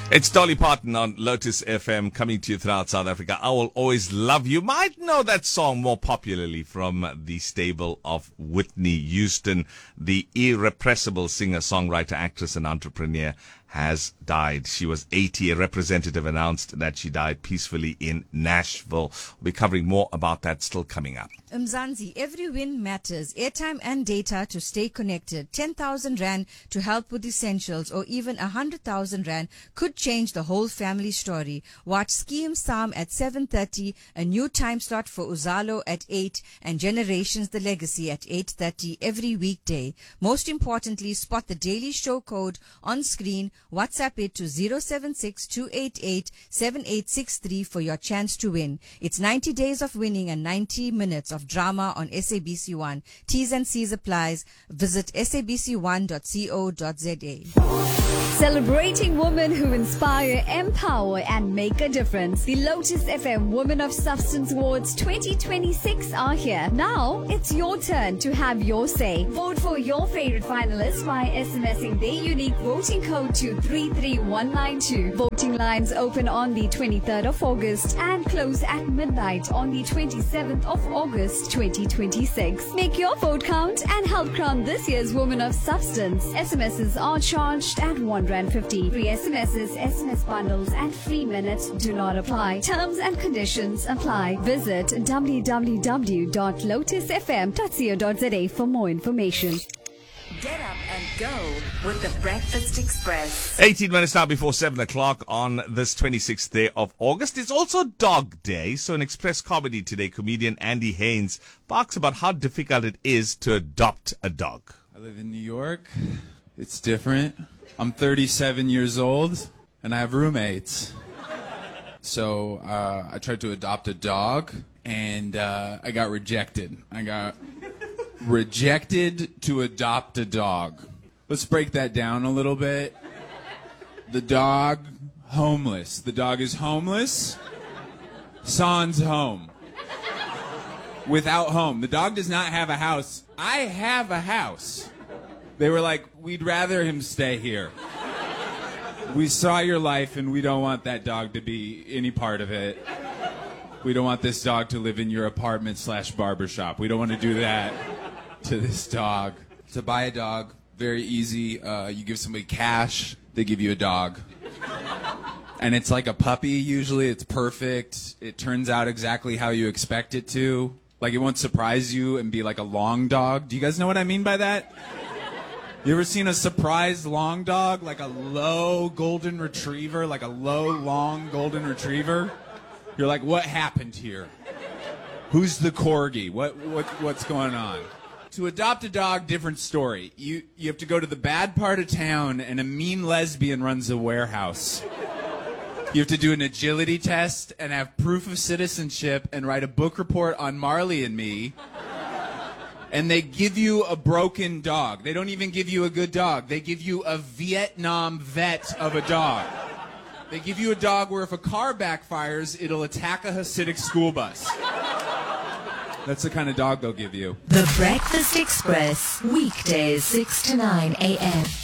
It's Dolly Parton on Lotus FM coming to you throughout South Africa. I Will Always Love You. Might know that song more popularly from the stable of Whitney Houston, the irrepressible singer, songwriter, actress and entrepreneur has died. She was 80. A representative announced that she died peacefully in Nashville. We'll be covering more about that still coming up. Mzansi, every win matters. Airtime and data to stay connected. 10,000 Rand to help with essentials, or even 100,000 Rand could change the whole family story. Watch Scheme Psalm at 7:30, a new time slot for Uzalo at 8, and Generations The Legacy at 8:30 every weekday. Most importantly, spot the Daily Show code on screen. WhatsApp it to 076-288-7863 for your chance to win. It's 90 days of winning and 90 minutes of drama on SABC1. T's and C's applies. Visit sabc1.co.za. Celebrating women who inspire, empower, and make a difference. The Lotus FM Women of Substance Awards 2026 are here. Now, it's your turn to have your say. Vote for your favorite finalists by SMSing their unique voting code to 33192. Voting lines open on the 23rd of August and close at midnight on the 27th of August 2026. Make your vote count and help crown this year's Woman of Substance. SMSs are charged at R1.50. Free SMSs, SMS bundles, and free minutes do not apply. Terms and conditions apply. Visit www.lotusfm.co.za for more information. Get up and go with the Breakfast Express. 18 minutes now before 7 o'clock on this 26th day of August. It's also Dog Day. So in Express Comedy today, comedian Andy Haynes talks about how difficult it is to adopt a dog. I live in New York. It's different. I'm 37 years old, and I have roommates. So I tried to adopt a dog, and I got rejected. I got rejected to adopt a dog. Let's break that down a little bit. The dog, homeless. The dog is homeless. Sans home. Without home. The dog does not have a house. I have a house. They were like, we'd rather him stay here. We saw your life, and we don't want that dog to be any part of it. We don't want this dog to live in your apartment/barbershop. We don't want to do that to this dog. To buy a dog, very easy. You give somebody cash, they give you a dog. And it's like a puppy usually. It's perfect. It turns out exactly how you expect it to. Like, it won't surprise you and be like a long dog. Do you guys know what I mean by that? You ever seen a surprised long dog? Like a low golden retriever? Like a low, long golden retriever? You're like, what happened here? Who's the corgi? What's going on? To adopt a dog, different story. You have to go to the bad part of town, and a mean lesbian runs a warehouse. You have to do an agility test and have proof of citizenship and write a book report on Marley and Me. And they give you a broken dog. They don't even give you a good dog. They give you a Vietnam vet of a dog. They give you a dog where if a car backfires, it'll attack a Hasidic school bus. That's the kind of dog they'll give you. The Breakfast Express, weekdays 6 to 9 a.m.